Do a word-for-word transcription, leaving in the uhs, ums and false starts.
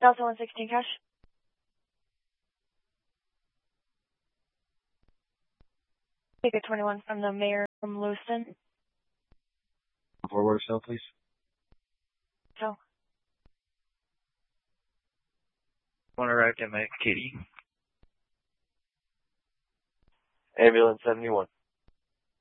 Delta one sixteen cash. Ticket twenty-one from the mayor from Lewiston. Forward cell, please. So. One arrived at Katie. Ambulance seventy-one.